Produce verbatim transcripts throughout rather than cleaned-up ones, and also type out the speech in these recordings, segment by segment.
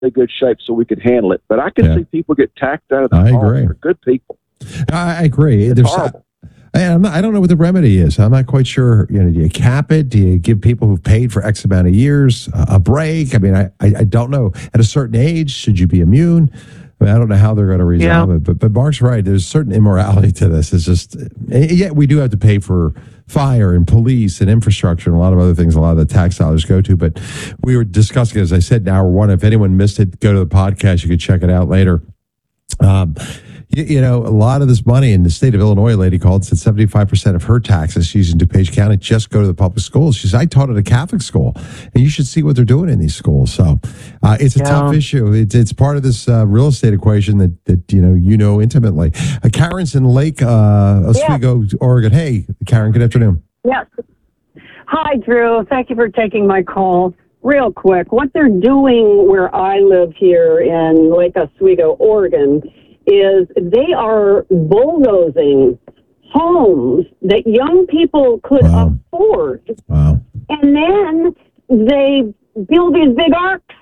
good shape so we could handle it. But I can Yeah. see people get tacked out of the I home. agree. They're good people. I I agree. It's There's, horrible. I, I'm not, I don't know what the remedy is. I'm not quite sure. You know, do you cap it? Do you give people who've paid for X amount of years a, a break? I mean, I, I, I don't know. At a certain age, should you be immune? I mean, I don't know how they're going to resolve Yeah. it. But but Mark's right. There's certain immorality to this. It's just, yet we do have to pay for fire and police and infrastructure and a lot of other things a lot of the tax dollars go to. But we were discussing, as I said, in hour one. If anyone missed it, go to the podcast. You could check it out later. Um, you, you know, a lot of this money in the state of Illinois, a lady called, said seventy-five percent of her taxes she's in DuPage County just go to the public schools. She said, I taught at a Catholic school, and you should see what they're doing in these schools. So uh, it's a Yeah. tough issue. It's, it's part of this uh, real estate equation that, that, you know, you know intimately. Uh, Karen's in Lake uh, Oswego, Oregon. Hey, Karen, good afternoon. Yes. Hi, Drew. Thank you for taking my call. Real quick, what they're doing where I live here in Lake Oswego, Oregon, is they are bulldozing homes that young people could Wow. afford, Wow. and then they build these big arcs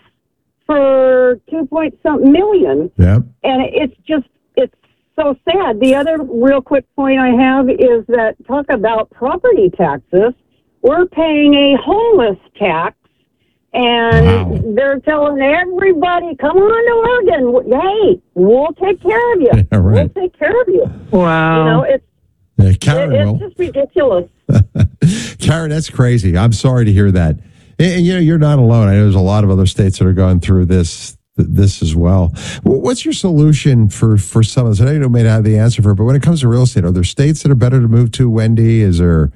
for two point something million. Yeah. And it's just, it's so sad. The other real quick point I have is that talk about property taxes. We're paying a homeless tax, and Wow. they're telling everybody, come on to Oregon. Hey, we'll take care of you. Yeah, right. We'll take care of you. Wow. You know, it's, Yeah, it, Karen it's will. just ridiculous. Karen, that's crazy. I'm sorry to hear that. And, and, you know, you're not alone. I know there's a lot of other states that are going through this this as well. Wh- What's your solution for for some of this? I know you may not have the answer for it, but when it comes to real estate, are there states that are better to move to, Wendy? Is there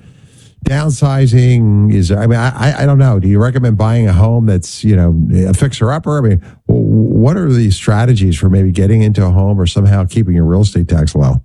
downsizing? Is there, I mean, I, I don't know. Do you recommend buying a home that's, you know, a fixer-upper? I mean, wh- what are the strategies for maybe getting into a home or somehow keeping your real estate tax low?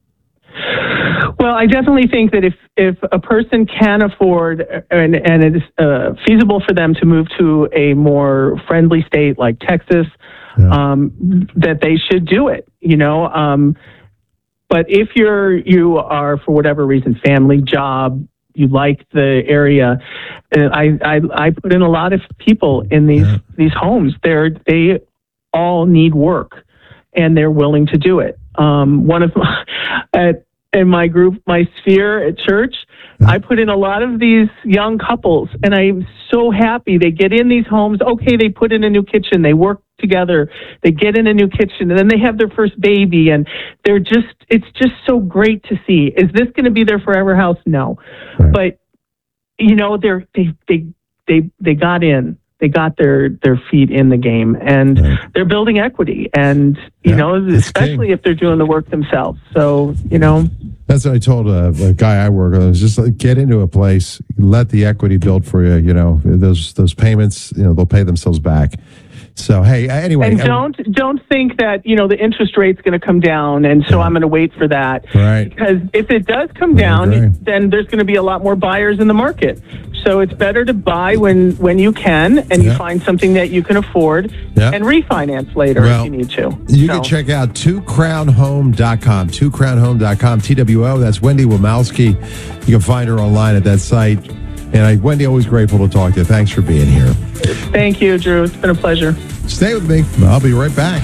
Well, I definitely think that if, if a person can afford and, and it is uh, feasible for them to move to a more friendly state like Texas, Yeah. um, that they should do it, you know. Um, but if you're, you are, for whatever reason, family, job, you like the area, uh, I, I, I put in a lot of people in these, Yeah. these homes. They're, they all need work, and they're willing to do it. Um, one of my, at, in my group, my sphere at church, I put in a lot of these young couples, and I'm so happy. They get in these homes. Okay, they put in a new kitchen. They work together. They get in a new kitchen, and then they have their first baby, and they're just, it's just so great to see. Is this going to be their forever house? No. Right. But, you know, they're, they, they, they, they got in. They got their, their feet in the game, and Right. they're building equity, and, you Yeah, know, that's especially key. if they're doing the work themselves. So, you know, That's what I told a, a guy I work with. Is just like, get into a place, let the equity build for you. You know, those those payments, you know, they'll pay themselves back. So hey, anyway, and I- don't don't think that, you know, the interest rate's going to come down, and so Yeah. I'm going to wait for that. Right. Because if it does come I down, agree. then there's going to be a lot more buyers in the market. So it's better to buy when when you can, and Yeah. you find something that you can afford, Yeah. and refinance later Well, if you need to. You So- can check out two crown home dot com, two crown home dot com, T W O. That's Wendy Womowski. You can find her online at that site. And I, Wendy, always grateful to talk to you. Thanks for being here. Thank you, Drew. It's been a pleasure. Stay with me. I'll be right back.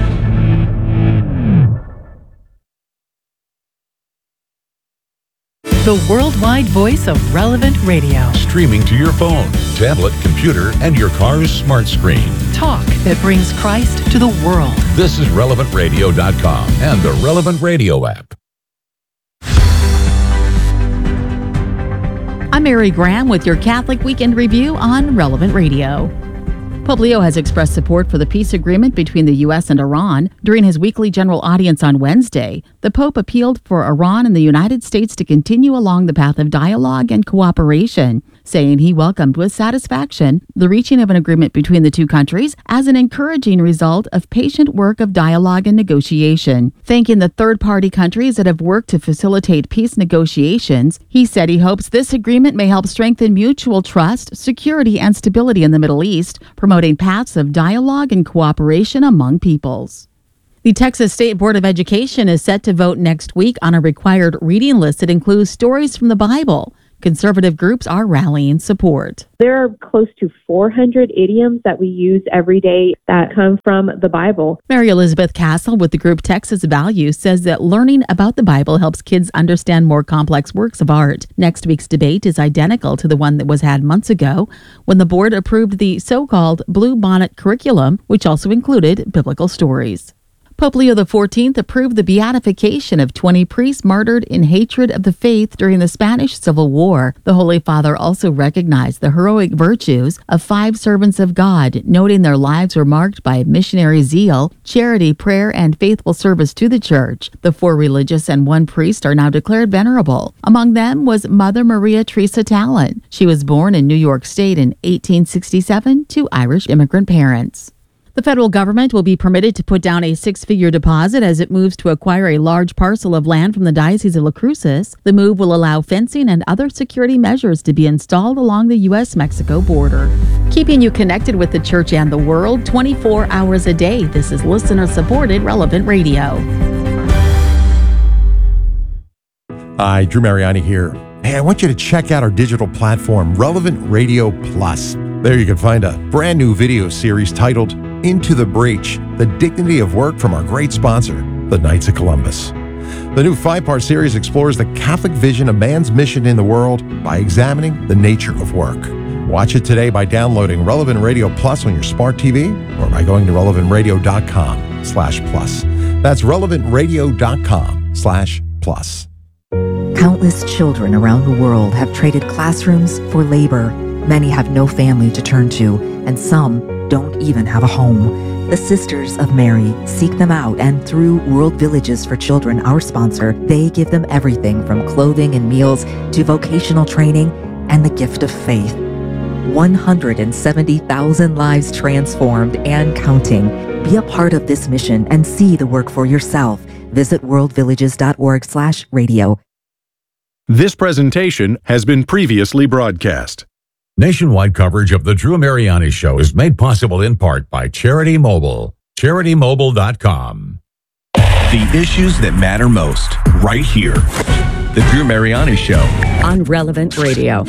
The worldwide voice of Relevant Radio. Streaming to your phone, tablet, computer, and your car's smart screen. Talk that brings Christ to the world. This is relevant radio dot com and the Relevant Radio app. I'm Mary Graham with your Catholic Weekend Review on Relevant Radio. Pope Leo has expressed support for the peace agreement between the U S and Iran. During his weekly general audience on Wednesday, the Pope appealed for Iran and the United States to continue along the path of dialogue and cooperation, saying he welcomed with satisfaction the reaching of an agreement between the two countries as an encouraging result of patient work of dialogue and negotiation. Thanking the third-party countries that have worked to facilitate peace negotiations, he said he hopes this agreement may help strengthen mutual trust, security, and stability in the Middle East, promoting paths of dialogue and cooperation among peoples. The Texas State Board of Education is set to vote next week on a required reading list that includes stories from the Bible. Conservative groups are rallying support. There are close to four hundred idioms that we use every day that come from the Bible. Mary Elizabeth Castle with the group Texas Value says that learning about the Bible helps kids understand more complex works of art. Next week's debate is identical to the one that was had months ago when the board approved the so-called Blue Bonnet curriculum, which also included biblical stories. Pope Leo the fourteenth approved the beatification of twenty priests martyred in hatred of the faith during the Spanish Civil War. The Holy Father also recognized the heroic virtues of five servants of God, noting their lives were marked by missionary zeal, charity, prayer, and faithful service to the Church. The four religious and one priest are now declared venerable. Among them was Mother Maria Teresa Talon. She was born in New York State in eighteen sixty-seven to Irish immigrant parents. The federal government will be permitted to put down a six-figure deposit as it moves to acquire a large parcel of land from the Diocese of La Cruces. The move will allow fencing and other security measures to be installed along the U S Mexico border. Keeping you connected with the church and the world twenty-four hours a day. This is listener-supported Relevant Radio. Hi, Drew Mariani here. Hey, I want you to check out our digital platform, Relevant Radio Plus. There you can find a brand new video series titled Into the Breach, The Dignity of Work from our great sponsor, the Knights of Columbus. The new five-part series explores the Catholic vision of man's mission in the world by examining the nature of work. Watch it today by downloading Relevant Radio Plus on your smart T V or by going to relevant radio dot com slash plus. That's relevant radio dot com slash plus. Countless children around the world have traded classrooms for labor. Many have no family to turn to, and some don't even have a home. The Sisters of Mary seek them out, and through World Villages for Children, our sponsor, they give them everything from clothing and meals to vocational training and the gift of faith. one hundred seventy thousand lives transformed and counting. Be a part of this mission and see the work for yourself. Visit worldvillages dot org slash radio. This presentation has been previously broadcast. Nationwide coverage of the Drew Mariani Show is made possible in part by Charity Mobile. charity mobile dot com. The issues that matter most, right here. The Drew Mariani Show. On Relevant Radio.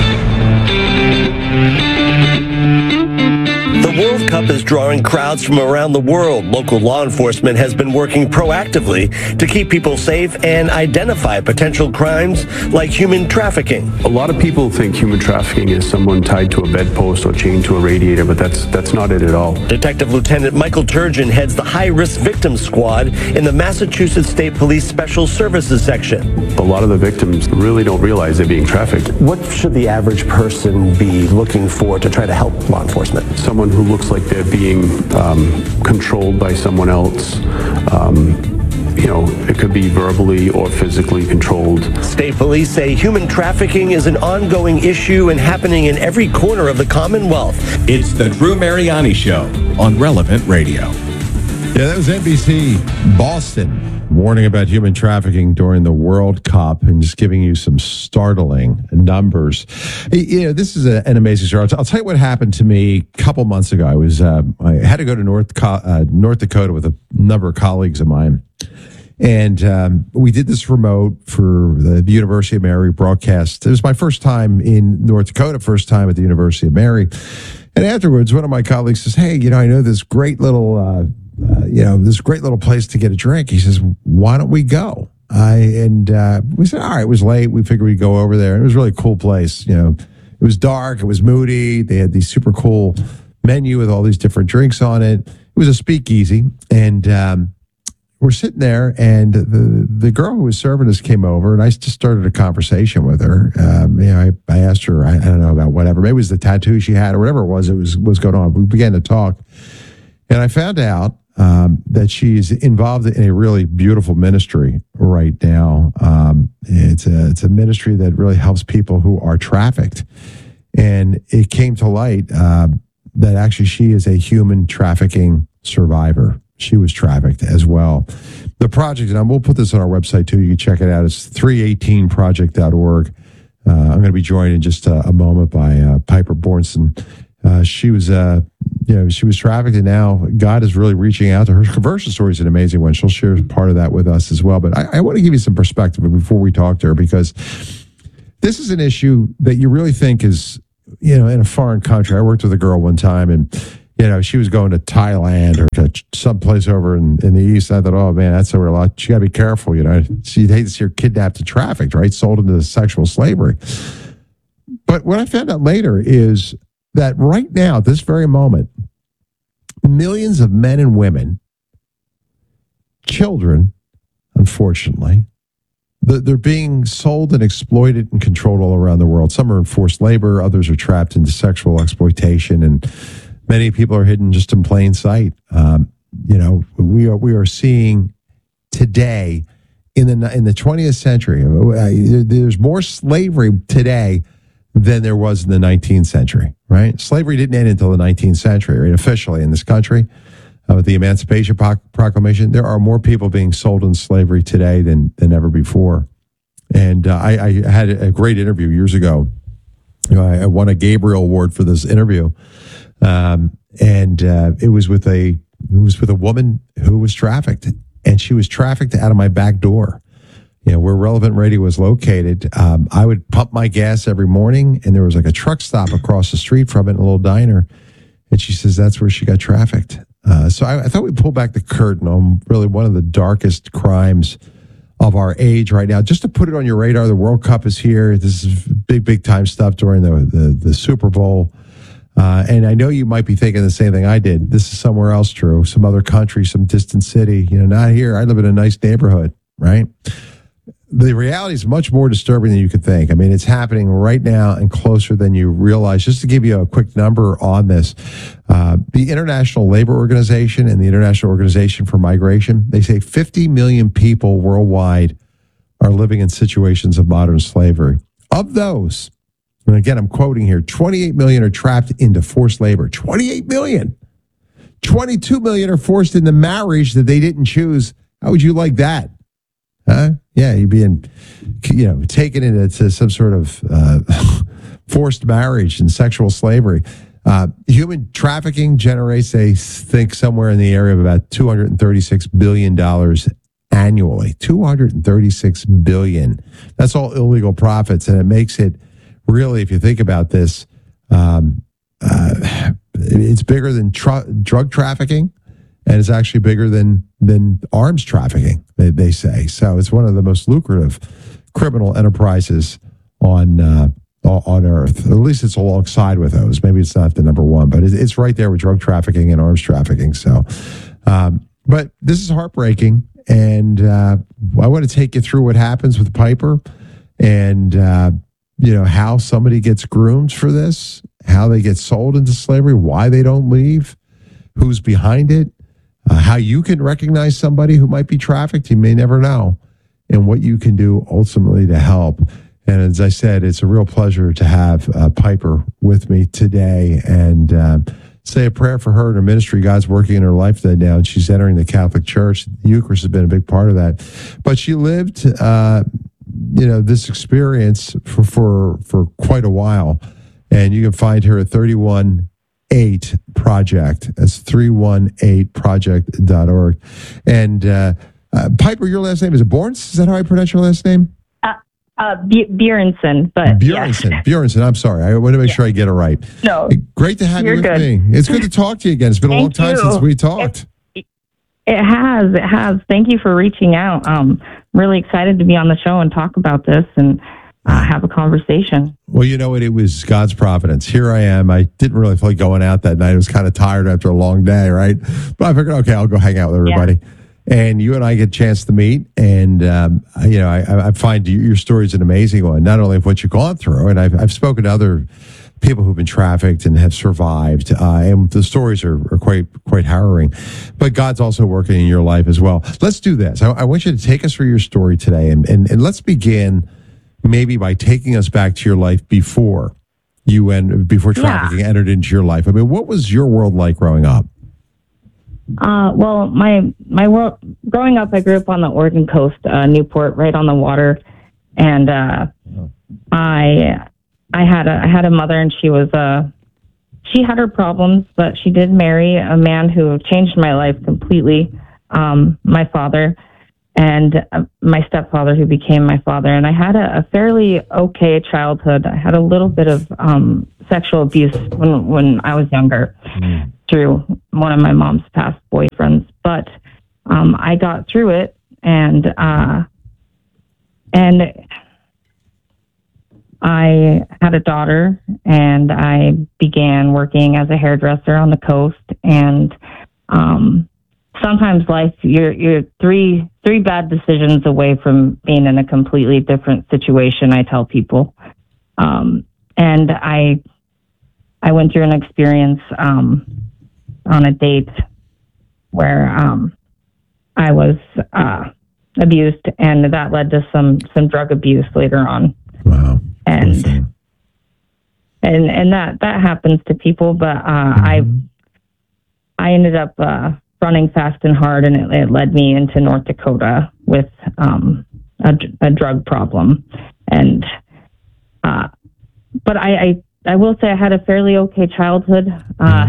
The World Cup is drawing crowds from around the world. Local law enforcement has been working proactively to keep people safe and identify potential crimes like human trafficking. A lot of people think human trafficking is someone tied to a bedpost or chained to a radiator, but that's that's not it at all. Detective Lieutenant Michael Turgeon heads the high-risk victims squad in the Massachusetts State Police Special Services section. A lot of the victims really don't realize they're being trafficked. What should the average person be looking for to try to help law enforcement? Someone who looks like they're being um, controlled by someone else. Um, you know, it could be verbally or physically controlled. State police say human trafficking is an ongoing issue and happening in every corner of the Commonwealth. It's the Drew Mariani Show on Relevant Radio. Yeah, that was N B C Boston warning about human trafficking during the World Cup and just giving you some startling numbers. You know, this is a, an amazing story. I'll, t- I'll tell you what happened to me a couple months ago. I was uh, I had to go to North Co- uh, North Dakota with a number of colleagues of mine. And um, we did this remote for the, the University of Mary broadcast. It was my first time in North Dakota, first time at the University of Mary. And afterwards, one of my colleagues says, hey, you know, I know this great little, uh, uh, you know, this great little place to get a drink. He says, why don't we go? I And uh, we said, all right, it was late. We figured we'd go over there. And it was a really cool place. You know, it was dark. It was moody. They had these super cool menu with all these different drinks on it. It was a speakeasy. And, um, we're sitting there, and the the girl who was serving us came over, and I just started a conversation with her. Um, you know, I, I asked her, I, I don't know about whatever, maybe it was the tattoo she had or whatever it was. It was was going on. We began to talk, and I found out um, that she's involved in a really beautiful ministry right now. Um, it's a it's a ministry that really helps people who are trafficked, and it came to light uh, that actually she is a human trafficking survivor. She was trafficked as well. The project, and we'll put this on our website too. You can check it out. It's three eighteen project dot org. Uh, I'm going to be joined in just a, a moment by uh, Piper Bornson. Uh, she was, uh, you know, she was trafficked, and now God is really reaching out to her. Her conversion story is an amazing one. She'll share part of that with us as well. But I, I want to give you some perspective before we talk to her, because this is an issue that you really think is, you know, in a foreign country. I worked with a girl one time, and you know, she was going to Thailand or to someplace over in, in the East. I thought, oh man, that's over a lot. You got to be careful, you know. She'd hate to see her kidnapped and trafficked, right? Sold into sexual slavery. But what I found out later is that right now, at this very moment, millions of men and women, children, unfortunately, they're being sold and exploited and controlled all around the world. Some are in forced labor, others are trapped into sexual exploitation, and many people are hidden just in plain sight. Um, you know, we are we are seeing today in the in the twentieth century. Uh, there's more slavery today than there was in the nineteenth century. Right? Slavery didn't end until the nineteenth century, right? Officially in this country, uh, with the Emancipation Proclamation, there are more people being sold in slavery today than than ever before. And uh, I, I had a great interview years ago. You know, I, I won a Gabriel Award for this interview. Um, and uh, it was with a it was with a woman who was trafficked, and she was trafficked out of my back door. You know, where Relevant Radio was located. Um, I would pump my gas every morning, and there was like a truck stop across the street from it, a little diner. And she says that's where she got trafficked. Uh, so I, I thought we'd pull back the curtain on really one of the darkest crimes of our age right now. Just to put it on your radar, the World Cup is here. This is big, big time stuff during the the, the Super Bowl. Uh, and I know you might be thinking the same thing I did. This is somewhere else, Drew, some other country, some distant city. You know, not here. I live in a nice neighborhood, right? The reality is much more disturbing than you could think. I mean, it's happening right now and closer than you realize. Just to give you a quick number on this, uh, the International Labor Organization and the International Organization for Migration, they say fifty million people worldwide are living in situations of modern slavery. Of those, and again, I'm quoting here, twenty-eight million are trapped into forced labor. twenty-eight million. twenty-two million are forced into marriage that they didn't choose. How would you like that? Huh? Yeah, you're being, you know, taken into some sort of uh, forced marriage and sexual slavery. Uh, human trafficking generates, they think, somewhere in the area of about two hundred thirty-six billion dollars annually. two hundred thirty-six billion dollars. That's all illegal profits, and it makes it really, if you think about this, um, uh, it's bigger than tr- drug trafficking, and it's actually bigger than than arms trafficking, they, they say. So it's one of the most lucrative criminal enterprises on uh, on Earth. At least it's alongside with those. Maybe it's not the number one, but it, it's right there with drug trafficking and arms trafficking. So, um, but this is heartbreaking, and uh, I want to take you through what happens with Piper, and uh, you know, how somebody gets groomed for this, how they get sold into slavery, why they don't leave, who's behind it. Uh, how you can recognize somebody who might be trafficked, you may never know, and what you can do ultimately to help. And as I said, it's a real pleasure to have uh, Piper with me today, and uh, say a prayer for her and her ministry. God's working in her life today now, and she's entering the Catholic Church. The Eucharist has been a big part of that. But she lived, uh, you know, this experience for, for, for quite a while, and you can find her at thirty-one eight Project. That's three one eight project dot org. And uh, uh, Piper, your last name is it Borns? Is that how I pronounce your last name? Uh, uh, B- Bjornson, but Bjornson. Yeah. Bjornson. I'm sorry. I want to make yeah. sure I get it right. No, great to have you're you with good. me. It's good to talk to you again. It's been a long time you. since we talked. It, it has. It has. Thank you for reaching out. Um, really excited to be on the show and talk about this and uh, have a conversation. Well, you know what? It was God's providence. Here I am. I didn't really feel like going out that night. I was kind of tired after a long day, right? But I figured, okay, I'll go hang out with everybody. Yeah. And you and I get a chance to meet. And, um, you know, I, I find your story is an amazing one, not only of what you've gone through, and I've, I've spoken to other people who've been trafficked and have survived. Uh, and the stories are, are quite quite harrowing. But God's also working in your life as well. Let's do this. I, I want you to take us through your story today. And, and, and let's begin maybe by taking us back to your life before you and before trafficking yeah. entered into your life. I mean, what was your world like growing up? Uh, well, my my world growing up, I grew up on the Oregon coast, uh, Newport, right on the water, and uh, I I had a I had a mother, and she was uh she had her problems, but she did marry a man who changed my life completely. Um, my father. and uh, my stepfather, who became my father. And I had a, a fairly okay childhood. I had a little bit of um, sexual abuse when when I was younger mm. through one of my mom's past boyfriends. But um, I got through it, and uh, and I had a daughter, and I began working as a hairdresser on the coast. And um, sometimes life, you're you're three three bad decisions away from being in a completely different situation, I tell people. Um, and I I went through an experience um, on a date where um, I was uh, abused, and that led to some some drug abuse later on. Wow. And and and that that happens to people, but uh, mm-hmm. I I ended up uh, running fast and hard, and it, it led me into North Dakota with um, a, a drug problem. And uh, but I, I I will say I had a fairly okay childhood, uh,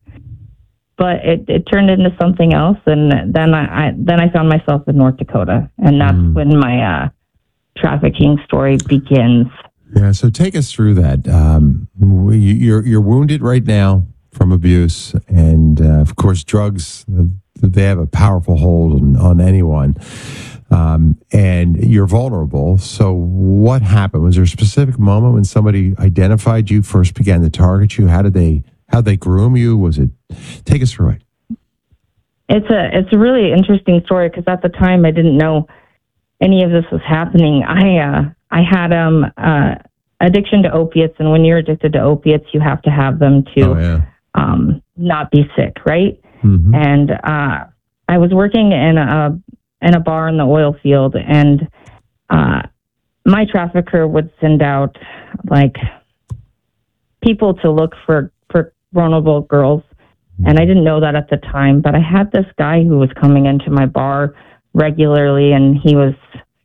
but it, it turned into something else, and then I, I then I found myself in North Dakota, and that's mm. when my uh, trafficking story begins. Yeah, so take us through that. Um, we, you're you're wounded right now from abuse, and uh, of course, drugs. Uh, they have a powerful hold on, on anyone, um, and you're vulnerable. So, what happened? Was there a specific moment when somebody identified you, first began to target you? How did they how did they groom you? Was it? Take us through it. It's a it's a really interesting story, because at the time I didn't know any of this was happening. I uh, I had um uh, addiction to opiates, and when you're addicted to opiates, you have to have them to oh, yeah. um, not be sick, right? Mm-hmm. And uh, I was working in a in a bar in the oil field, and uh, my trafficker would send out like people to look for for vulnerable girls, and I didn't know that at the time. But I had this guy who was coming into my bar regularly, and he was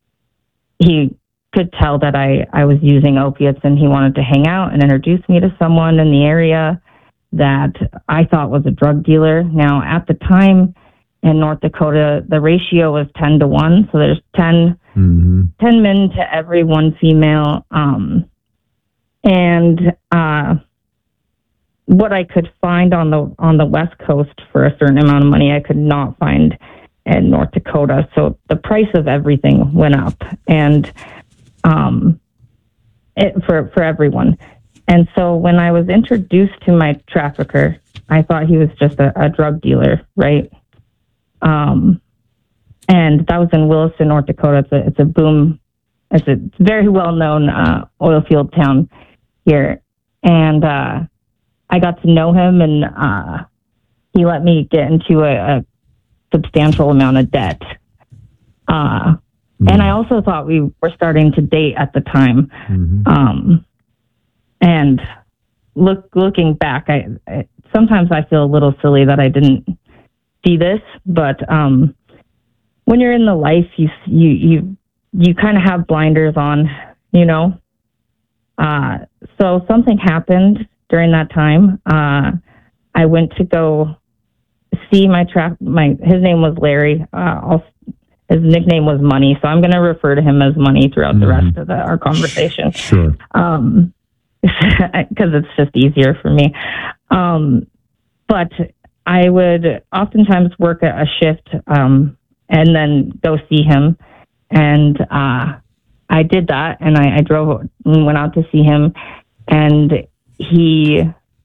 he could tell that I, I was using opiates, and he wanted to hang out and introduce me to someone in the area that I thought was a drug dealer. Now, at the time in North Dakota, the ratio was ten to one. So there's ten, mm-hmm. ten men to every one female. Um, and uh, what I could find on the on the West Coast for a certain amount of money, I could not find in North Dakota. So the price of everything went up, and um, it, for for everyone. And so when I was introduced to my trafficker, I thought he was just a, a drug dealer, right? Um, and that was in Williston, North Dakota. It's a it's a boom, it's a very well known uh, oil field town here. And uh, I got to know him, and uh, he let me get into a, a substantial amount of debt. Uh, mm-hmm. And I also thought we were starting to date at the time. Mm-hmm. Um, and look, looking back, I, I sometimes I feel a little silly that I didn't see this, but um, when you're in the life, you you you you kind of have blinders on, you know. Uh, so something happened during that time. Uh, I went to go see my trap. My his name was Larry. Uh, I'll, his nickname was Money, so I'm going to refer to him as Money throughout mm-hmm. the rest of the, our conversation. Sure. Um, because it's just easier for me. Um, but I would oftentimes work a, a shift um, and then go see him. And uh, I did that, and I, I drove and went out to see him. And he,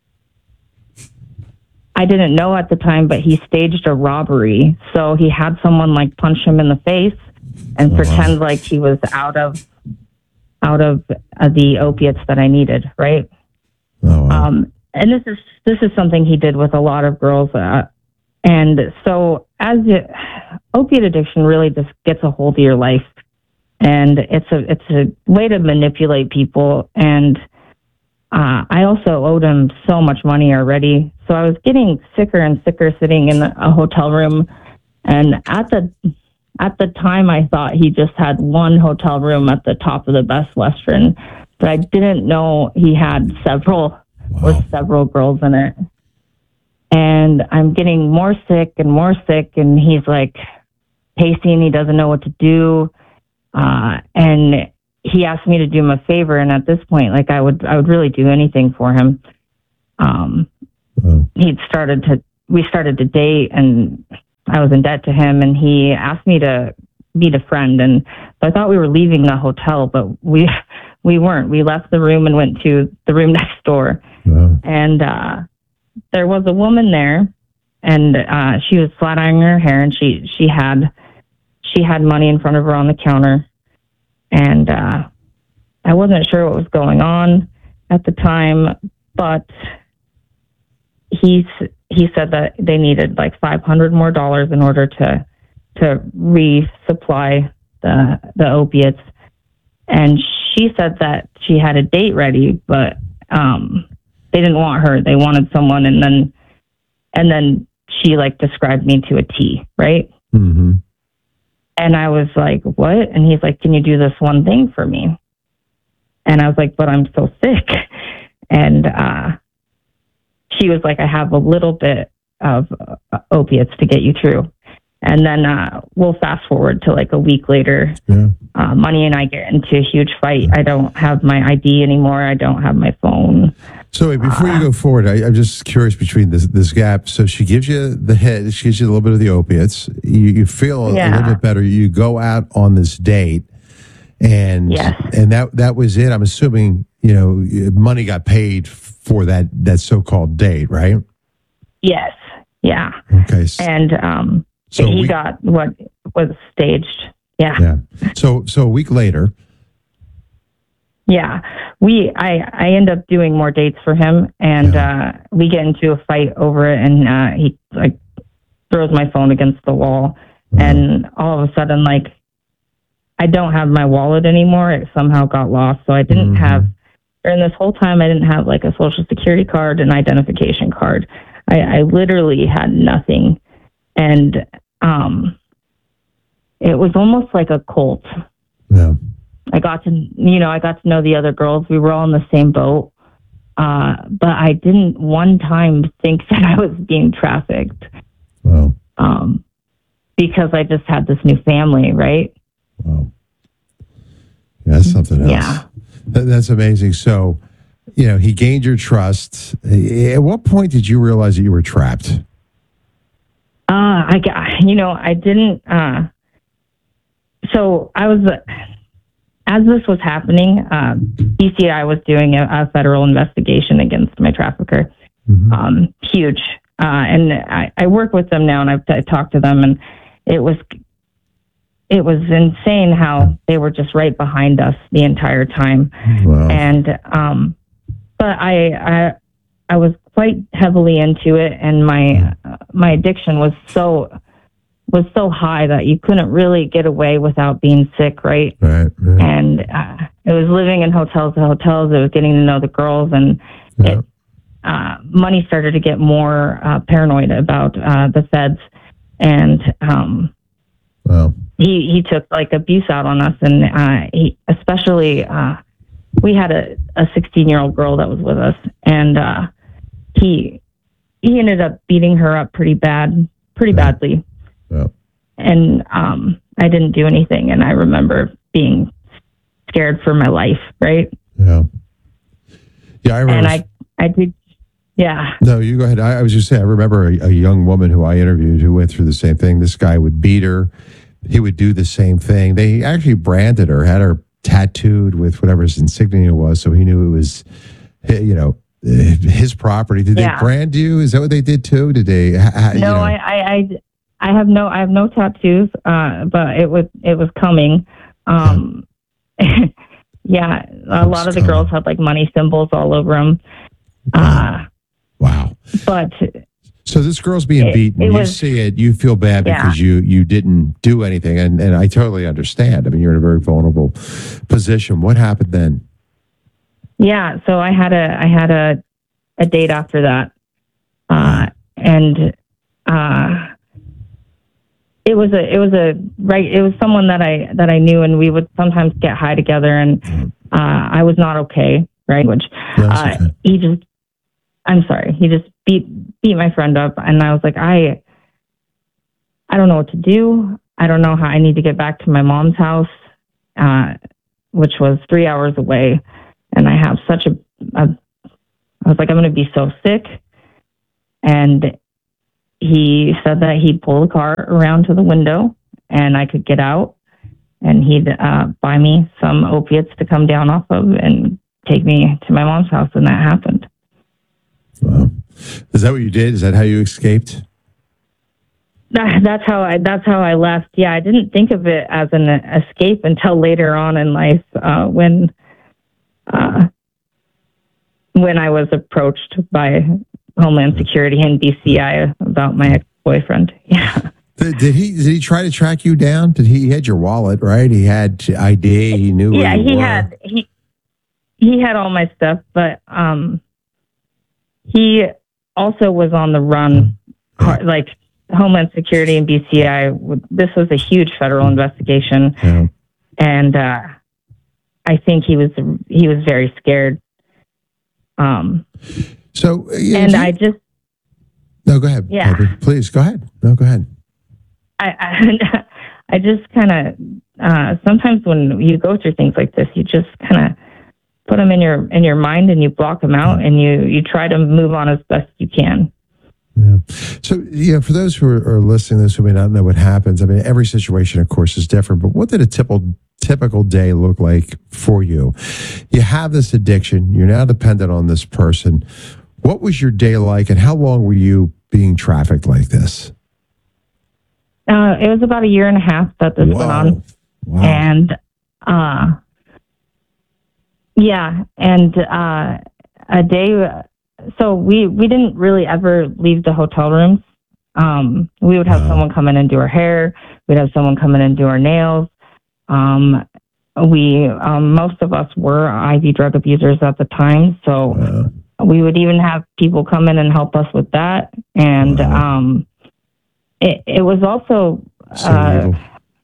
I didn't know at the time, but he staged a robbery. So he had someone like punch him in the face and oh, pretend wow. like he was out of out of uh, the opiates that I needed, right? Oh, wow. Um, and this is this is something he did with a lot of girls. Uh, and so as it, opiate addiction really just gets a hold of your life, and it's a it's a way to manipulate people. And uh, I also owed him so much money already, so I was getting sicker and sicker sitting in a hotel room. And at the At the time, I thought he just had one hotel room at the top of the Best Western, but I didn't know he had several wow. with several girls in it. And I'm getting more sick and more sick, and he's like, pacing. He doesn't know what to do. Uh, and he asked me to do him a favor. And at this point, like I would, I would really do anything for him. Um, oh. He'd started to, we started to date, and I was in debt to him, and he asked me to meet a friend. And so I thought we were leaving the hotel, but we, we weren't. We left the room and went to the room next door. Wow. And, uh, there was a woman there, and, uh, she was flat ironing her hair, and she, she had, she had money in front of her on the counter. And, uh, I wasn't sure what was going on at the time, but he, he said that they needed like five hundred more dollars in order to, to resupply the, the opiates. And she said that she had a date ready, but, um, they didn't want her. They wanted someone. And then, and then she like described me to a T, right? Mm-hmm. And I was like, what? And he's like, can you do this one thing for me? And I was like, but I'm so sick. And, uh, she was like, I have a little bit of uh, opiates to get you through. And then, uh, we'll fast forward to like a week later. Yeah. Uh, Money and I get into a huge fight. I don't have my I D anymore. I don't have my phone. So wait, before you go forward, I, I'm just curious between this this gap. So she gives you the hit, she gives you a little bit of the opiates. You, you feel a, Yeah. a little bit better. You go out on this date, and Yes. and that that was it. I'm assuming you know money got paid for that that so-called date, right? Yes. Yeah. Okay. s- And, um, So he we- got what was staged. Yeah. Yeah. So so a week later. Yeah, we I I end up doing more dates for him, and uh, we get into a fight over it, and uh, he like throws my phone against the wall, and all of a sudden, like I don't have my wallet anymore. It somehow got lost, so I didn't Mm-hmm. have during this whole time. I didn't have like a social security card, an identification card. I, I literally had nothing, and um, it was almost like a cult. Yeah. I got to, you know, I got to know the other girls. We were all in the same boat. Uh, but I didn't one time think that I was being trafficked. Wow. Um, because I just had this new family, right? Wow. Yeah, that's something else. Yeah. That, that's amazing. So, you know, he gained your trust. At what point did you realize that you were trapped? Uh, I, got- you know, I didn't, uh, so I was, uh, as this was happening, uh, B C I was doing a, a federal investigation against my trafficker. Mm-hmm. Um, huge. Uh, and I, I work with them now, and I've I talked to them, and it was, it was insane how they were just right behind us the entire time. Wow. And, um, but I, I, I was quite heavily into it, and my, uh, my addiction was so, was so high that you couldn't really get away without being sick, right? Right. right. And uh, it was living in hotels to hotels. It was getting to know the girls, and Yeah. it, uh, Money started to get more uh, paranoid about uh, the feds, and um, Wow. he he took like abuse out on us, and uh, he especially uh, we had a a sixteen year old girl that was with us, and uh, he he ended up beating her up pretty bad, pretty Yeah. badly. Yeah. And um, I didn't do anything, and I remember being scared for my life, right? Yeah. Yeah, I remember. And I, I did, yeah, No, you go ahead. I, I was just saying, I remember a, a young woman who I interviewed who went through the same thing. This guy would beat her. He would do the same thing. They actually branded her, had her tattooed with whatever his insignia was, so he knew it was, you know, his property. Did Yeah. they brand you? Is that what they did too? Did they? ha- ha- you no, know- I, I, I, I have no, I have no tattoos, uh, but it was, it was coming. Um, yeah, a lot of the coming. girls had like money symbols all over them. Uh, Wow. but So this girl's being It- beaten. it you was- see it. You feel bad Yeah. because you you didn't do anything, and and I totally understand. I mean, you're in a very vulnerable position. What happened then? yeah, so I had a, I had a, a date after that, uh, and uh, it was a, it was a right, it was someone that I that I knew, and we would sometimes get high together, and uh, I was not okay, right? Which That's uh, okay. he just, I'm sorry, he just beat beat my friend up, and I was like, I, I don't know what to do. I don't know how I need to get back to my mom's house, uh, which was three hours away. And I have such a, a I was like, I'm going to be so sick. And he said that he'd pull the car around to the window and I could get out, and he'd uh, buy me some opiates to come down off of and take me to my mom's house. And that happened. Wow. Is that what you did? Is that how you escaped? That, that's how I, that's how I left. Yeah. I didn't think of it as an escape until later on in life, uh, when, uh, when I was approached by Homeland Security and B C I about my ex-boyfriend. Yeah. Did, did he did he try to track you down? Did he, he had your wallet, right? He had I D. He knew. Yeah, where you he were. had he he had all my stuff, but um, he also was on the run. Yeah. Like Homeland Security and B C I. This was a huge federal investigation, yeah. and uh, I think he was he was very scared. Um. So, yeah, and you, I just no, go ahead. Yeah. Piper. Please go ahead. No, go ahead. I I, I just kind of uh, sometimes when you go through things like this, you just kind of put them in your in your mind and you block them out and you you try to move on as best you can. Yeah. So, yeah, for those who are, are listening, those who may not know what happens, I mean, every situation, of course, is different. But what did a typical typical day look like for you? You have this addiction. You're now dependent on this person. What was your day like, and how long were you being trafficked like this? Uh, it was about a year and a half that this Whoa. went on. Wow. And, uh, yeah, and uh, a day, so we, we didn't really ever leave the hotel rooms. Um, we would have Wow. someone come in and do our hair. We'd have someone come in and do our nails. Um, we, um, most of us were I V drug abusers at the time, so Wow. we would even have people come in and help us with that. And, Wow. um, it, it was also, So uh, evil.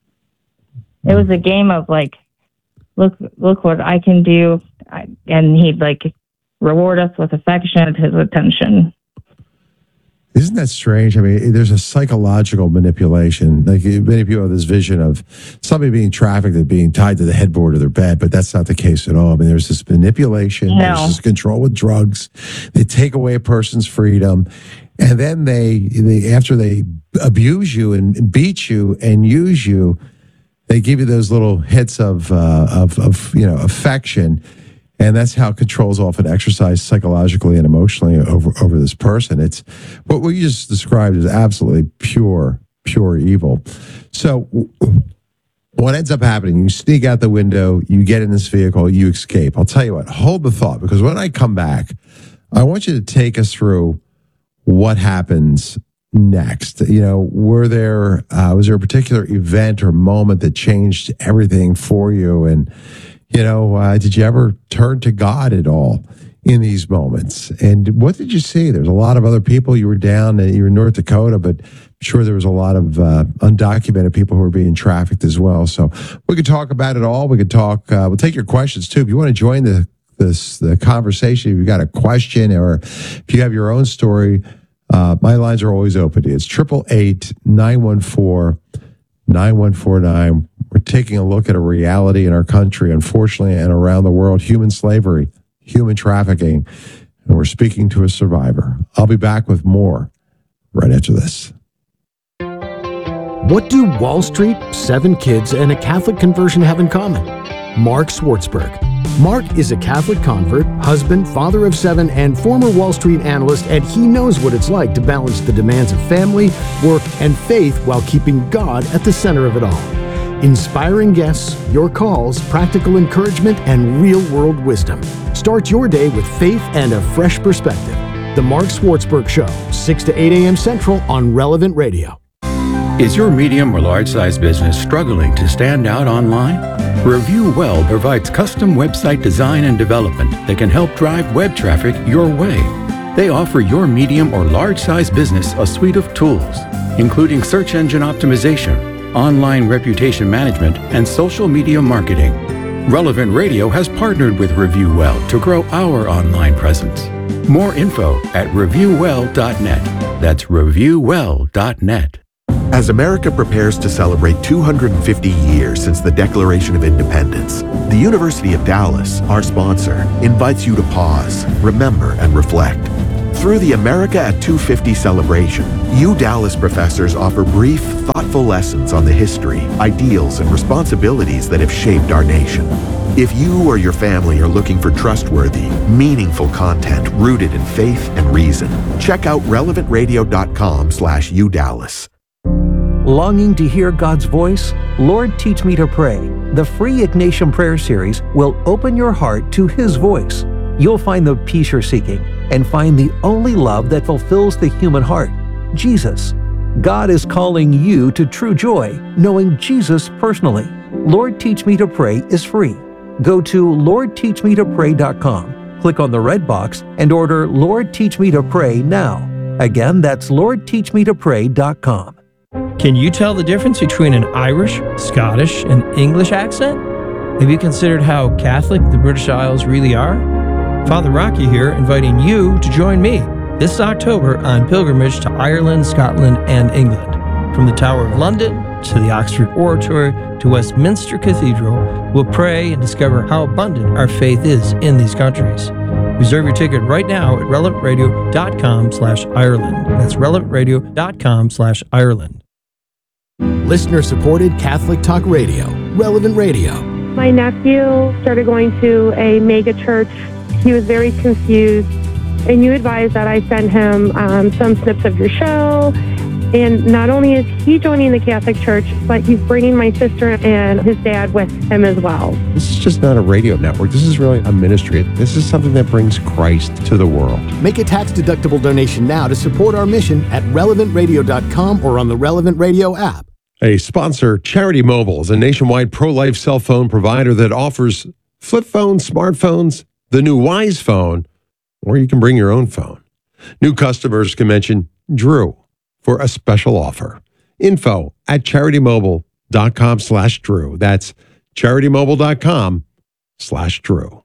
it was a game of like, look, look what I can do. I, and he'd like reward us with affection and his attention. Isn't that strange? I mean, there's a psychological manipulation. Like many people have this vision of somebody being trafficked and being tied to the headboard of their bed, but that's not the case at all. I mean, there's this manipulation, No. there's this control with drugs. They take away a person's freedom, and then they, they after they abuse you and beat you and use you, they give you those little hits of uh, of, of you know affection. And that's how control's often exercised psychologically and emotionally over, over this person. It's what we just described as absolutely pure, pure evil. So what ends up happening, you sneak out the window, you get in this vehicle, you escape. I'll tell you what, hold the thought, because when I come back, I want you to take us through what happens next. You know, were there, uh, was there a particular event or moment that changed everything for you? And You know, uh, did you ever turn to God at all in these moments? And what did you see? There's a lot of other people. You were down, uh, you were in North Dakota, but I'm sure there was a lot of uh, undocumented people who were being trafficked as well. So we could talk about it all. We could talk, uh, we'll take your questions too. If you want to join the this the conversation, if you've got a question or if you have your own story, uh, my lines are always open. It's eight eight eight, nine one four, nine one four nine. We're taking a look at a reality in our country, unfortunately, and around the world, human slavery, human trafficking, and we're speaking to a survivor. I'll be back with more right after this. What do Wall Street, seven kids, and a Catholic conversion have in common? Mark Swartzberg. Mark is a Catholic convert, husband, father of seven, and former Wall Street analyst, and he knows what it's like to balance the demands of family, work, and faith while keeping God at the center of it all. Inspiring guests, your calls, practical encouragement, and real-world wisdom. Start your day with faith and a fresh perspective. The Mark Swartzberg Show, six to eight a.m. Central on Relevant Radio. Is your medium or large-size business struggling to stand out online? Review Well provides custom website design and development that can help drive web traffic your way. They offer your medium or large-size business a suite of tools, including search engine optimization, online reputation management, and social media marketing. Relevant Radio has partnered with Review Well to grow our online presence. More info at review well dot net. That's review well dot net. As America prepares to celebrate two hundred fifty years since the Declaration of Independence, the University of Dallas, our sponsor, invites you to pause, remember, and reflect. Through the America at two fifty celebration, U Dallas professors offer brief, thoughtful lessons on the history, ideals, and responsibilities that have shaped our nation. If you or your family are looking for trustworthy, meaningful content rooted in faith and reason, check out relevant radio dot com slash U Dallas. Longing to hear God's voice? Lord, Teach Me to Pray. The free Ignatian Prayer Series will open your heart to His voice. You'll find the peace you're seeking and find the only love that fulfills the human heart, Jesus. God is calling you to true joy, knowing Jesus personally. Lord, Teach Me to Pray is free. Go to lord teach me to pray dot com, click on the red box, and order Lord, Teach Me to Pray now. Again, that's lord teach me to pray dot com. Can you tell the difference between an Irish, Scottish, and English accent? Have you considered how Catholic the British Isles really are? Father Rocky here, inviting you to join me this October on pilgrimage to Ireland, Scotland, and England. From the Tower of London to the Oxford Oratory to Westminster Cathedral, we'll pray and discover how abundant our faith is in these countries. Reserve your ticket right now at relevant radio dot com slash Ireland. That's relevant radio dot com slash Ireland. Listener-supported Catholic Talk Radio, Relevant Radio. My nephew started going to a mega church. He was very confused, and you advised that I send him um, some snips of your show. And not only is he joining the Catholic Church, but he's bringing my sister and his dad with him as well. This is just not a radio network. This is really a ministry. This is something that brings Christ to the world. Make a tax-deductible donation now to support our mission at relevant radio dot com or on the Relevant Radio app. A sponsor, Charity Mobile, is a nationwide pro-life cell phone provider that offers flip phones, smartphones, the new Wise phone, or you can bring your own phone. New customers can mention Drew for a special offer. Info at charity mobile dot com slash Drew. That's charity mobile dot com slash Drew.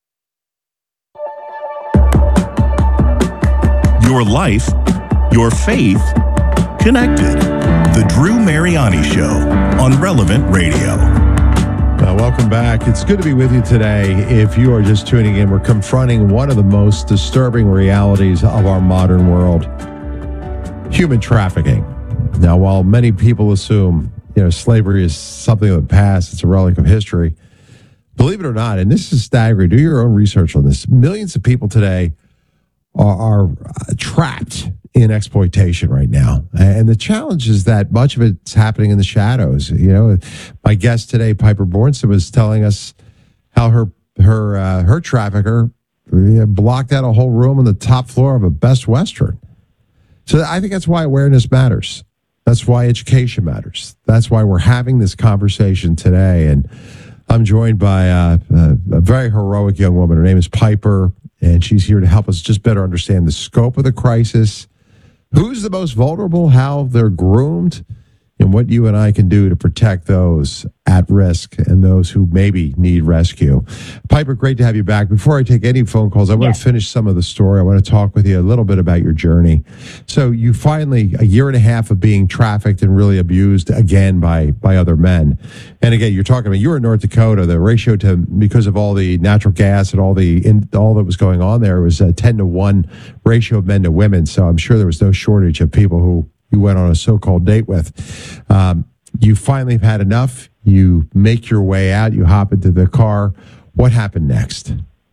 Your life, your faith, connected. The Drew Mariani Show on Relevant Radio. Uh, welcome back. It's good to be with you today. If you are just tuning in, we're confronting one of the most disturbing realities of our modern world: human trafficking. Now, while many people assume, you know, slavery is something of the past, it's a relic of history, believe it or not, and this is staggering, do your own research on this, millions of people today are, are trapped in exploitation right now. And the challenge is that much of it's happening in the shadows. You know, my guest today, Piper Bornson, was telling us how her her uh, her trafficker blocked out a whole room on the top floor of a Best Western. So I think that's why awareness matters. That's why education matters. That's why we're having this conversation today. And I'm joined by uh, a, a very heroic young woman. Her name is Piper, and she's here to help us just better understand the scope of the crisis, who's the most vulnerable, how they're groomed, and what you and I can do to protect those at risk and those who maybe need rescue. Piper, great to have you back. Before I take any phone calls, I want yes. to finish some of the story. I want to talk with you a little bit about your journey. So you finally, a year and a half of being trafficked and really abused again by, by other men. And again, you're talking about, you were in North Dakota, the ratio to, because of all the natural gas and all the in, all that was going on there, it was a ten to one ratio of men to women. So I'm sure there was no shortage of people who you went on a so-called date with. Um, you finally have had enough. You make your way out. You hop into the car. What happened next?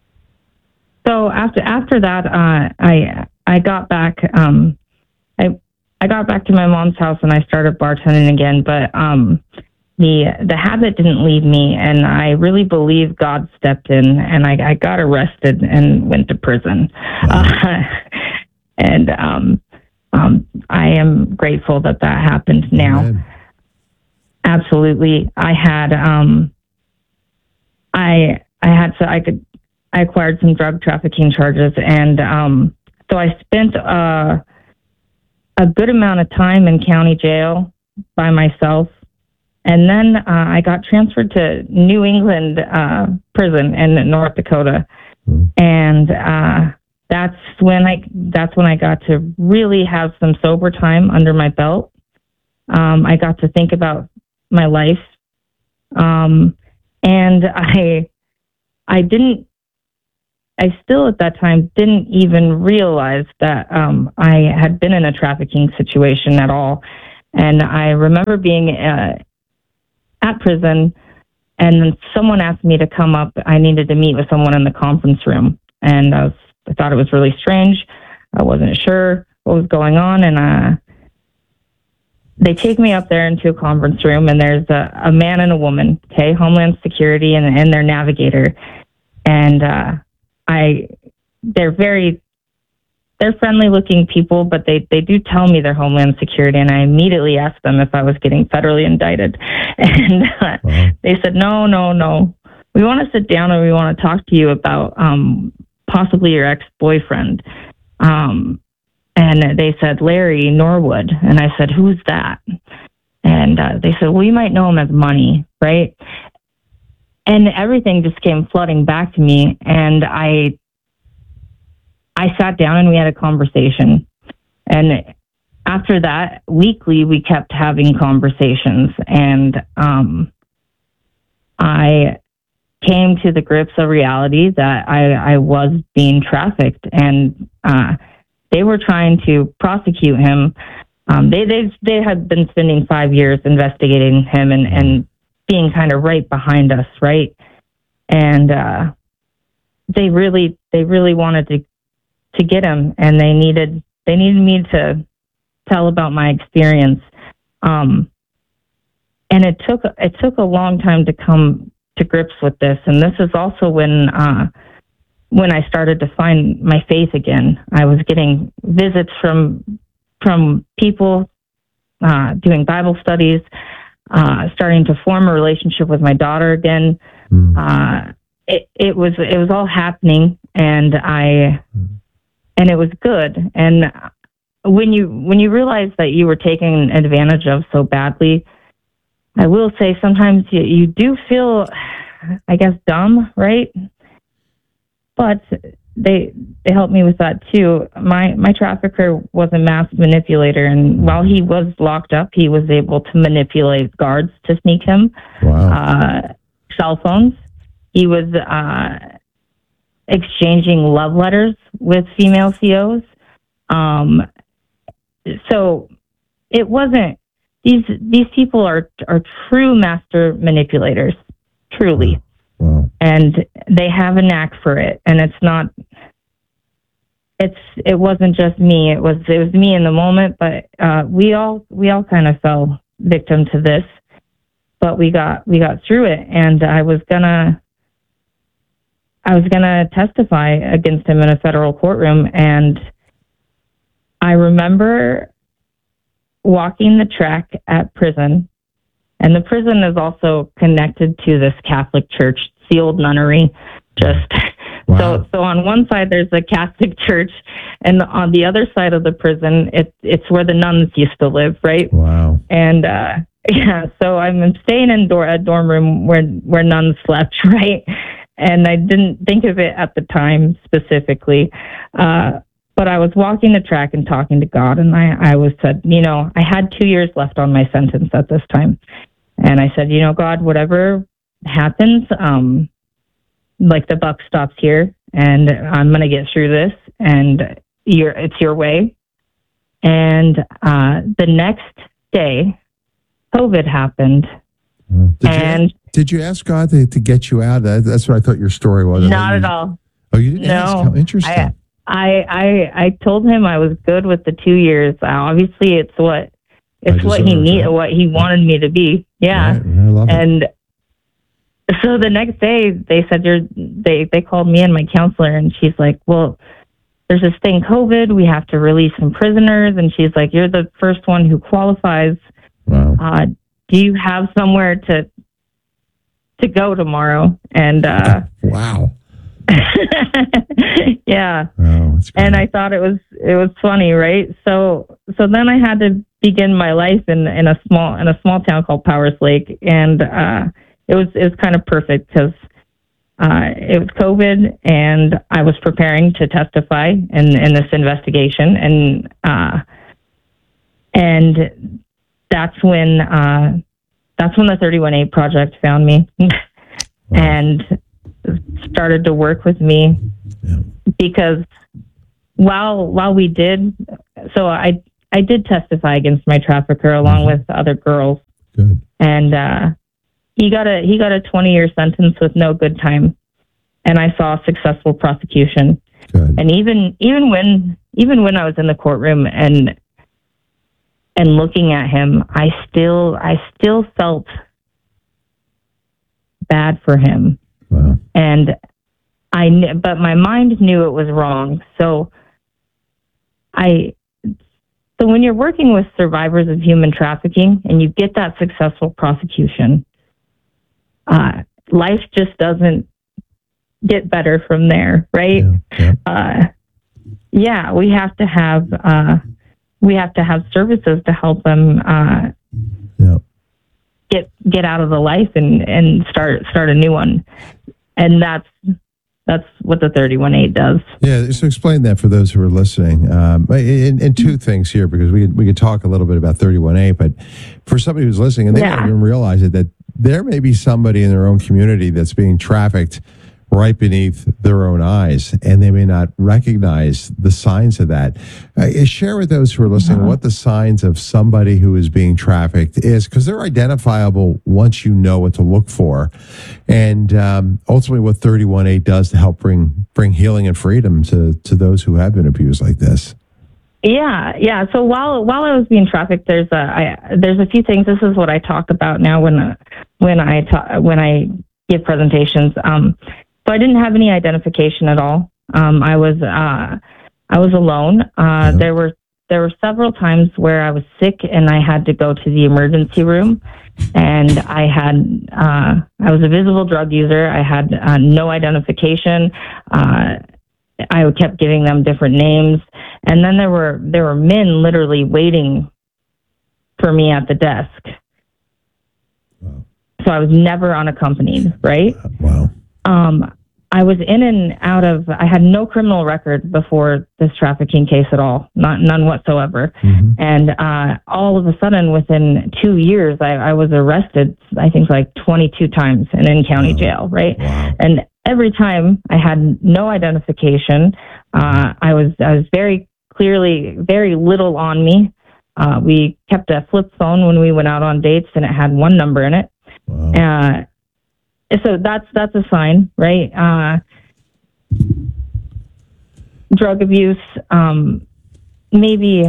So after after that, uh, I I got back. Um, I I got back to my mom's house and I started bartending again. But um, the the habit didn't leave me, and I really believe God stepped in, and I, I got arrested and went to prison. Uh, and um, um, I am grateful that that happened now. Amen. Absolutely. I had, um, I, I had, so I could, I acquired some drug trafficking charges. And, um, so I spent, uh, a good amount of time in county jail by myself. And then, uh, I got transferred to New England, uh, prison in North Dakota. Mm. And, uh, that's when I, that's when I got to really have some sober time under my belt. Um, I got to think about my life. Um, and I, I didn't, I still at that time didn't even realize that um, I had been in a trafficking situation at all. And I remember being uh, at prison, and then someone asked me to come up. I needed to meet with someone in the conference room. And I, was, I thought it was really strange. I wasn't sure what was going on. And uh, they take me up there into a conference room, and there's a, a man and a woman, okay, Homeland Security and, and their navigator. And uh, I, they're very, they're friendly looking people, but they, they do tell me they're Homeland Security. And I immediately asked them if I was getting federally indicted. And uh, wow. They said, no, no, no. We want to sit down and we want to talk to you about um, possibly your ex-boyfriend. Um, and they said, Larry Norwood. And I said, who's that? And uh, they said, well, you might know him as Money, right? And everything just came flooding back to me. And I, I sat down and we had a conversation. And after that, weekly, we kept having conversations. And um, I came to the grips of reality that I, I was being trafficked. And uh, they were trying to prosecute him. Um, they, they, they had been spending five years investigating him and, and being kind of right behind us, right? And uh, they really, they really wanted to to get him, and they needed they needed me to tell about my experience. Um, and it took it took a long time to come to grips with this. And this is also when uh, when I started to find my faith again. I was getting visits from from people uh, doing Bible studies, uh, starting to form a relationship with my daughter again. Mm. Uh, it it was it was all happening, and I. Mm. And it was good. And when you when you realize that you were taken advantage of so badly, I will say sometimes you, you do feel, I guess, dumb, right? But they they helped me with that too. My my trafficker was a mass manipulator, and while he was locked up, he was able to manipulate guards to sneak him. Wow. Uh, cell phones. He was. Uh, exchanging love letters with female C Os. Um, so it wasn't, these, these people are, are true master manipulators, truly. Wow. And they have a knack for it. And it's not, it's, it wasn't just me. It was, it was me in the moment, but, uh, we all, we all kind of fell victim to this, but we got, we got through it. And I was gonna, I was going to testify against him in a federal courtroom. And I remember walking the track at prison. And the prison is also connected to this Catholic church, it's the old nunnery. Just wow. so, so on one side, there's a Catholic church. And on the other side of the prison, it, it's where the nuns used to live, right? Wow. And, uh, yeah, so I'm staying in door, a dorm room where, where nuns slept, right? And I didn't think of it at the time specifically. Uh, but I was walking the track and talking to God. And I, I was said, you know, I had two years left on my sentence at this time. And I said, you know, God, whatever happens, um, like the buck stops here, and I'm going to get through this, and you're, it's your way. And uh, the next day, COVID happened. Did and you, did you ask God to, to get you out? That, that's what I thought your story was. Not you, at all. Oh, you didn't no, ask? How interesting. I, I, I, I told him I was good with the two years. Uh, obviously, it's what it's what he needed, what he wanted me to be. Yeah, right, I love and it. so the next day, they said you're. They they called me and my counselor, and she's like, "Well, there's this thing, COVID. We have to release some prisoners." And she's like, "You're the first one who qualifies. Wow. Uh, do you have somewhere to to go tomorrow?" And uh, wow. yeah. Oh, and I thought it was it was funny, right? So so then I had to begin my life in in a small in a small town called Powers Lake, and uh, it was it was kind of perfect because uh, it was COVID, and I was preparing to testify in in this investigation, and uh, and that's when uh, that's when the thirty-one A Project found me and started to work with me yeah. because while while we did, so I I did testify against my trafficker along mm-hmm. with other girls, good. and uh, he got a he got a twenty year sentence with no good time, and I saw successful prosecution. Good. And even even when even when I was in the courtroom and and looking at him, I still I still felt bad for him. Wow. And I kn- but my mind knew it was wrong. So I so when you're working with survivors of human trafficking and you get that successful prosecution, uh, life just doesn't get better from there, right? Yeah, yeah. Uh, yeah, we have to have uh, we have to have services to help them uh, yeah. get get out of the life and, and start start a new one, and that's that's what the thirty-one eight does. Yeah, so explain that for those who are listening. Um, and, and two things here, because we we could talk a little bit about thirty-one eight, but for somebody who's listening and they Yeah. don't even realize it, that there may be somebody in their own community that's being trafficked right beneath their own eyes, and they may not recognize the signs of that. Uh, share with those who are listening Uh-huh. what the signs of somebody who is being trafficked is, because they're identifiable once you know what to look for, and um, ultimately what thirty-one eight does to help bring bring healing and freedom to to those who have been abused like this. Yeah, yeah. So while while I was being trafficked, there's a I, there's a few things. This is what I talk about now when uh, when I ta- when I give presentations. Um, So I didn't have any identification at all. Um, I was uh, I was alone. Uh, Mm-hmm. There were there were several times where I was sick and I had to go to the emergency room, and I had uh, I was a visible drug user. I had uh, no identification. Uh, I kept giving them different names, and then there were there were men literally waiting for me at the desk. Wow. So I was never unaccompanied. Right. Wow. Um, I was in and out of, I had no criminal record before this trafficking case at all, not none whatsoever. Mm-hmm. And uh, all of a sudden, within two years, I, I was arrested, I think like twenty-two times and in county Wow. jail, right? Wow. And every time I had no identification. Uh, I was I was very clearly, very little on me. Uh, we kept a flip phone when we went out on dates, and it had one number in it. Wow. Uh, So that's that's a sign, right? Uh, drug abuse, um, maybe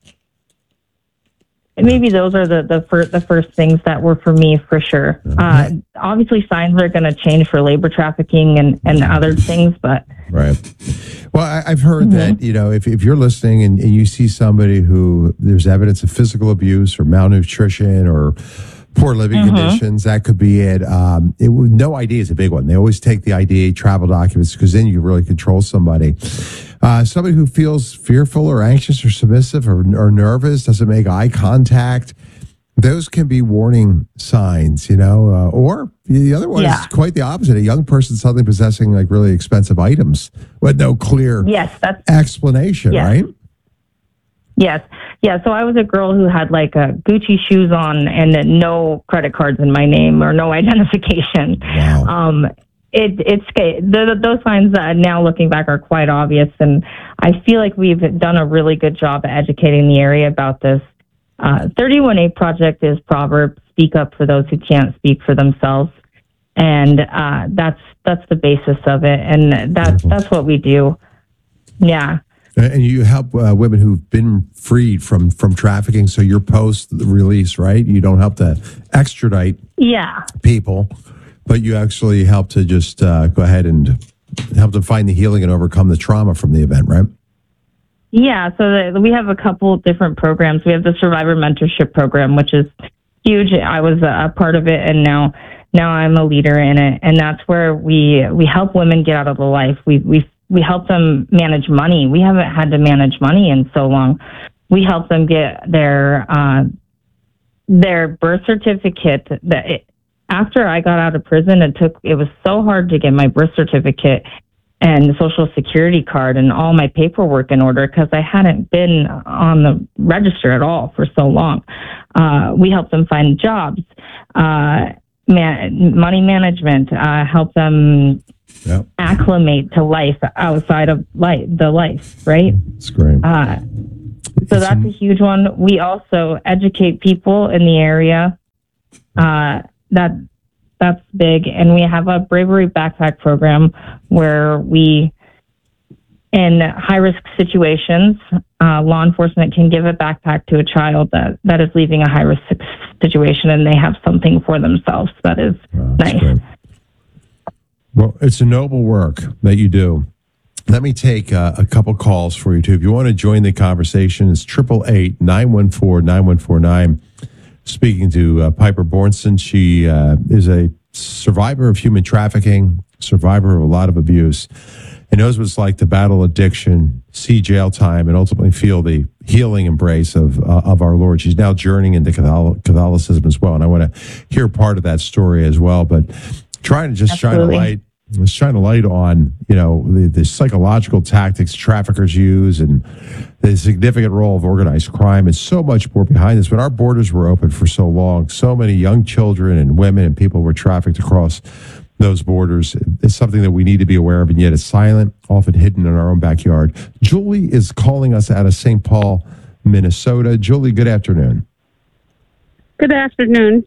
maybe those are the the first the first things that were for me for sure. Uh, obviously, signs are going to change for labor trafficking and, and other things, but right. Well, I, I've heard Mhm. that, you know, if, if you're listening and, and you see somebody who there's evidence of physical abuse or malnutrition or poor living Mhm. conditions, that could be it. Um, it would, no I D is a big one. They always take the I D, travel documents, because then you really control somebody. Uh, somebody who feels fearful or anxious or submissive or, or nervous, doesn't make eye contact. Those can be warning signs, you know, uh, or the other one Yeah. is quite the opposite. A young person suddenly possessing like really expensive items with no clear yes, that's explanation, Yes. right? Yes. Yeah. So I was a girl who had like a Gucci shoes on and then no credit cards in my name or no identification. Wow. Um, it, it's the, those signs uh, now looking back are quite obvious. And I feel like we've done a really good job at educating the area about this. Uh, thirty-one A Project is Proverbs, speak up for those who can't speak for themselves. And uh, that's that's the basis of it. And that's, that's what we do. Yeah. And you help uh, women who've been freed from from trafficking. So you're post release, right? You don't help to extradite Yeah. people, but you actually help to just uh, go ahead and help them find the healing and overcome the trauma from the event, right? Yeah, so the, we have a couple different programs. We have the Survivor Mentorship Program, which is huge. I was a, a part of it, and now now I'm a leader in it. And that's where we we help women get out of the life. We we we help them manage money. We haven't had to manage money in so long. We help them get their uh, their birth certificate. That it, after I got out of prison, it took it was so hard to get my birth certificate. and social security card and all my paperwork in order because I hadn't been on the register at all for so long. Uh, we help them find jobs, uh, man, money management, uh, help them yep. acclimate to life outside of life, the life, right? That's great. Uh, so It's that's a- a huge one. We also educate people in the area. Uh, that that's big, and we have a bravery backpack program where we, in high risk situations, uh, law enforcement can give a backpack to a child that, that is leaving a high risk situation, and they have something for themselves that is nice. Great. Well, it's a noble work that you do. Let me take uh, a couple calls for you, too. If you want to join the conversation, it's eight eight eight, nine one four, nine one four nine. Speaking to uh, Piper Bornson, she uh, is a survivor of human trafficking, survivor of a lot of abuse, and knows what it's like to battle addiction, see jail time, and ultimately feel the healing embrace of uh, of our Lord. She's now journeying into Catholic- Catholicism as well, and I want to hear part of that story as well. But trying to just Absolutely. shine a light. Was shine a light on, you know, the, the psychological tactics traffickers use and the significant role of organized crime and so much more behind this. When our borders were open for so long, so many young children and women and people were trafficked across those borders. It's something that we need to be aware of, and yet it's silent, often hidden in our own backyard. Julie is calling us out of Saint Paul, Minnesota. Julie, good afternoon. Good afternoon.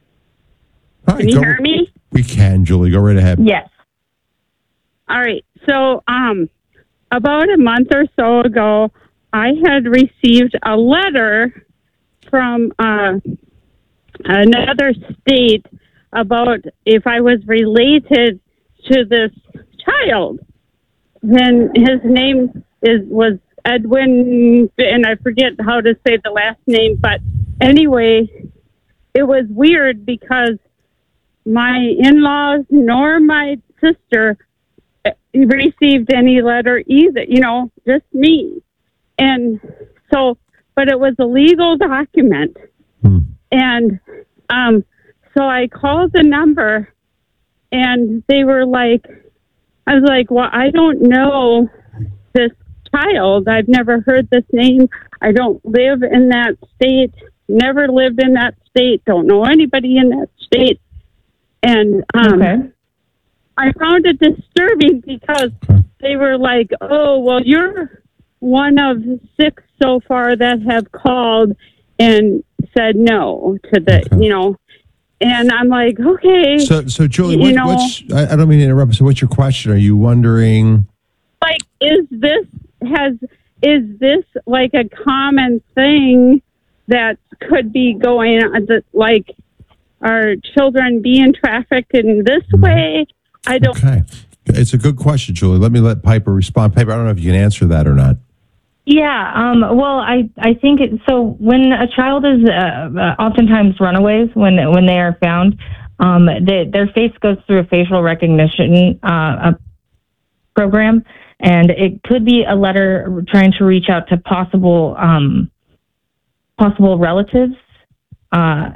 Hi, Can you go- hear me? We can, Julie. Go right ahead. Yes. All right. So, um, about a month or so ago, I had received a letter from uh, another state about if I was related to this child. Then his name is was Edwin, and I forget how to say the last name. But anyway, it was weird because my in-laws nor my sister received any letter either, you know, just me. And so, but it was a legal document. Hmm. And um, so I called the number and they were like, I was like, well, I don't know this child. I've never heard this name. I don't live in that state, never lived in that state, don't know anybody in that state. And um, Okay. I found it disturbing because they were like, oh, well, you're one of six so far that have called and said no to the, you know, and I'm like, okay. So, so Julie, you what, know, what's, I, I don't mean to interrupt, so what's your question? Are you wondering? like, is this, has, is this like a common thing that could be going on, that, like, are children being trafficked in this way? I don't. Okay. It's a good question, Julie. Let me let Piper respond. Piper, I don't know if you can answer that or not. Yeah, um, well, I, I think it, so. When a child is uh, uh, oftentimes runaways, when when they are found, um, they, their face goes through a facial recognition uh, a program, and it could be a letter trying to reach out to possible um, possible relatives. Uh,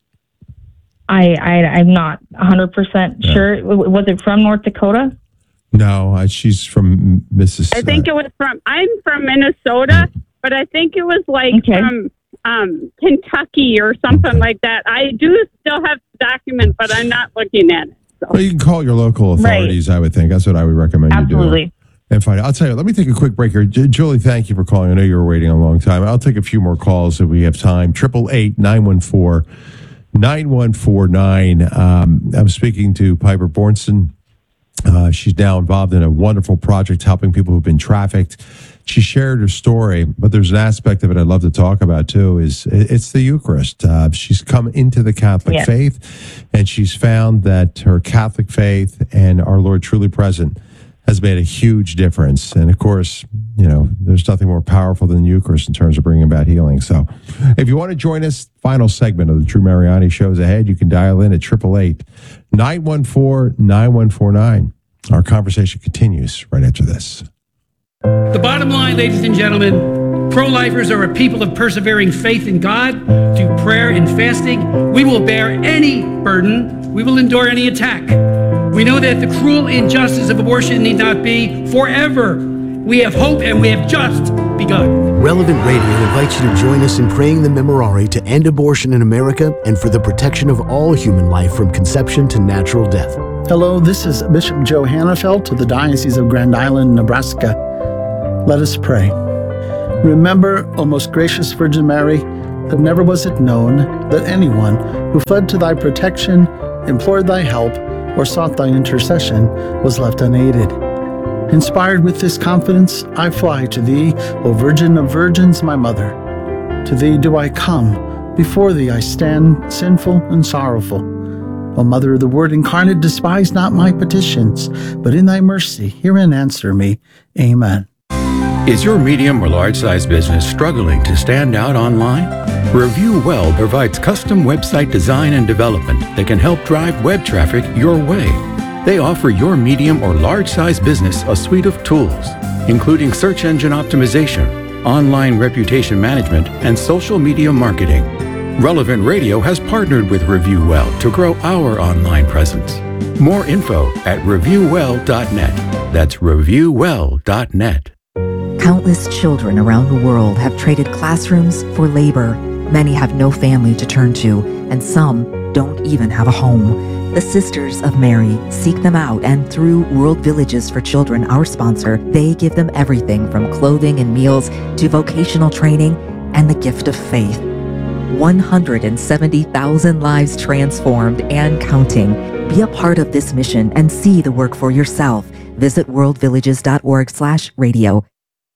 I, I I'm not one hundred percent Yeah. sure. W- Was it from North Dakota? No, I, she's from Mississippi. I think it was from. I'm from Minnesota, but I think it was like Okay. from um, Kentucky or something like that. I do still have the document, but I'm not looking at it. Well, you can call your local authorities, I would think. That's what I would recommend you do. Absolutely. And find out. I'll tell you, let me take a quick break here. J- Julie, thank you for calling. I know you were waiting a long time. I'll take a few more calls if we have time. eight eight eight, nine one four, nine one four nine. Um, I'm speaking to Piper Bornson. Uh, she's now involved in a wonderful project helping people who've been trafficked. She shared her story, but there's an aspect of it I'd love to talk about too. Is it's the Eucharist. Uh, she's come into the Catholic Yeah. faith, and she's found that her Catholic faith and our Lord truly present has made a huge difference. And of course, you know, there's nothing more powerful than the Eucharist in terms of bringing about healing. So if you want to join us, final segment of the Drew Mariani show is ahead. You can dial in at eight eight eight, nine one four, nine one four nine. Our conversation continues right after this. The bottom line, ladies and gentlemen, pro-lifers are a people of persevering faith in God. Through prayer and fasting, we will bear any burden. We will endure any attack. We know that the cruel injustice of abortion need not be forever. We have hope and we have just begun. Relevant Radio invites you to join us in praying the Memorare to end abortion in America and for the protection of all human life from conception to natural death. Hello, this is Bishop Joe Hannafelt of the Diocese of Grand Island, Nebraska. Let us pray. Remember, O most gracious Virgin Mary, that never was it known that anyone who fled to thy protection, implored thy help, or sought thy intercession was left unaided. Inspired with this confidence, I fly to thee, O Virgin of Virgins, my mother. To thee do I come, before thee I stand, sinful and sorrowful. O Mother of the Word incarnate, despise not my petitions, but in thy mercy hear and answer me. Amen. Is your medium or large-sized business struggling to stand out online? Review Well provides custom website design and development that can help drive web traffic your way. They offer your medium or large-sized business a suite of tools, including search engine optimization, online reputation management, and social media marketing. Relevant Radio has partnered with Review Well to grow our online presence. More info at review well dot net. That's review well dot net. Countless children around the world have traded classrooms for labor. Many have no family to turn to, and some don't even have a home. The Sisters of Mary seek them out, and through World Villages for Children, our sponsor, they give them everything from clothing and meals to vocational training and the gift of faith. one hundred seventy thousand lives transformed and counting. Be a part of this mission and see the work for yourself. Visit world villages dot org slash radio.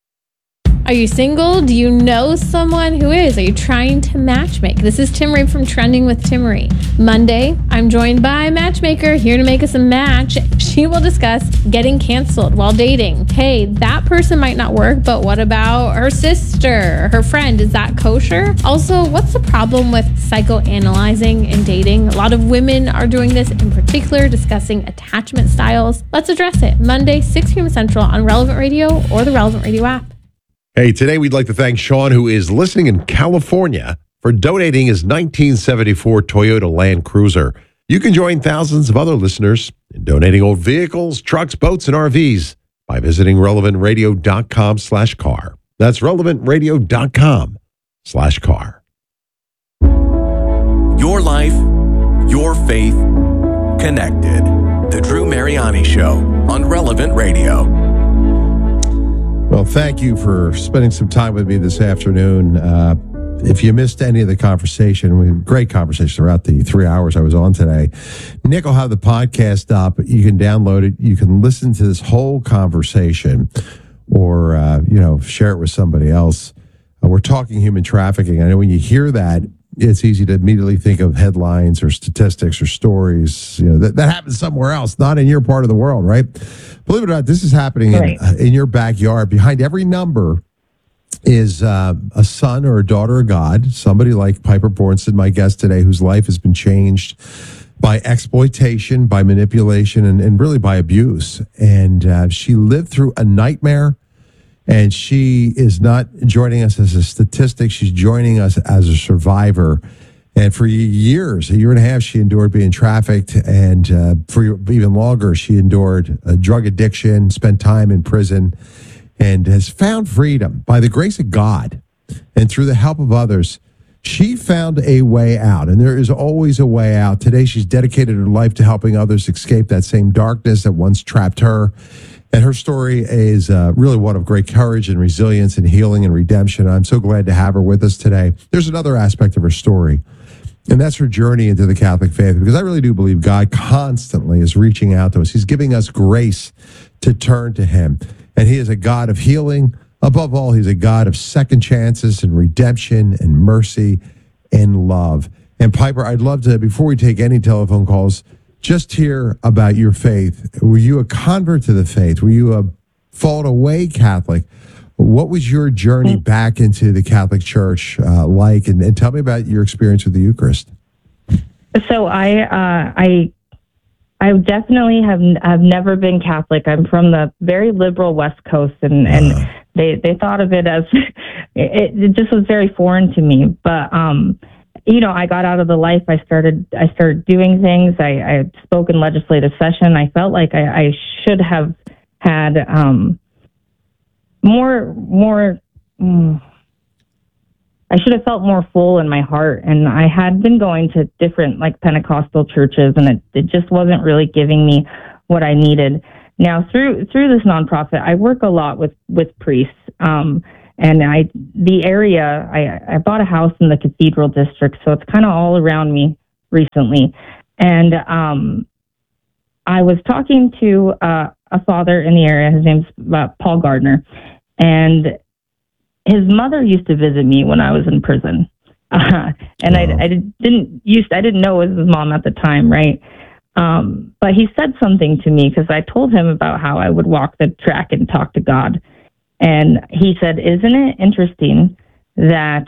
Are you single? Do you know someone who is? Are you trying to matchmake? This is Timmery from Trending with Timmery. Monday, I'm joined by a matchmaker here to make us a match. She will discuss getting canceled while dating. Hey, that person might not work, but what about her sister, her friend? Is that kosher? Also, what's the problem with psychoanalyzing in dating? A lot of women are doing this, in particular, discussing attachment styles. Let's address it. Monday, six p.m. Central on Relevant Radio or the Relevant Radio app. Hey, today we'd like to thank Sean, who is listening in California, for donating his nineteen seventy-four Toyota Land Cruiser. You can join thousands of other listeners in donating old vehicles, trucks, boats, and R Vs by visiting relevant radio dot com slash car. That's relevant radio dot com slash car. Your life, your faith, connected. The Drew Mariani Show on Relevant Radio. Well, thank you for spending some time with me this afternoon. Uh, if you missed any of the conversation, we had a great conversation throughout the three hours I was on today. Nick will have the podcast up. You can download it. You can listen to this whole conversation or, uh, you know, share it with somebody else. Uh, we're talking human trafficking. I know when you hear that, it's easy to immediately think of headlines or statistics or stories, you know, that, that happens somewhere else, not in your part of the world, right? Believe it or not, this is happening right. in, uh, in your backyard. Behind every number is uh, a son or a daughter of God, somebody like Piper Bornstein, my guest today, whose life has been changed by exploitation, by manipulation, and, and really by abuse. And uh, she lived through a nightmare. And she is not joining us as a statistic. She's joining us as a survivor. And for years, a year and a half, she endured being trafficked. And uh, for even longer, she endured a drug addiction, spent time in prison, and has found freedom by the grace of God. And through the help of others, she found a way out. And there is always a way out. Today, she's dedicated her life to helping others escape that same darkness that once trapped her. And her story is uh, really one of great courage and resilience and healing and redemption. I'm so glad to have her with us today. There's another aspect of her story, and that's her journey into the Catholic faith, because I really do believe God constantly is reaching out to us. He's giving us grace to turn to him, and he is a God of healing. Above all, he's a God of second chances and redemption and mercy and love. And Piper, I'd love to, before we take any telephone calls, just hear about your faith. Were you a convert to the faith? Were you a fallen away Catholic? What was your journey back into the Catholic Church uh, like? And, and tell me about your experience with the Eucharist. So I, uh, I, I definitely have have never been Catholic. I'm from the very liberal West Coast, and, and uh. they, they thought of it as it, it just was very foreign to me. But um, you know, I got out of the life. I started, I started doing things. I, I spoke in legislative session. I felt like I, I should have had um, more, more. Mm, I should have felt more full in my heart. And I had been going to different like Pentecostal churches, and it, it just wasn't really giving me what I needed. Now through through this nonprofit, I work a lot with with priests. Um, and I the area I, I bought a house in the Cathedral District, so it's kind of all around me recently. And um, I was talking to uh, a father in the area. His name's uh, Paul Gardner, and his mother used to visit me when I was in prison, uh, and I, I didn't used I didn't know it was his mom at the time, right? Um, but he said something to me because I told him about how I would walk the track and talk to God, and he said, "Isn't it interesting that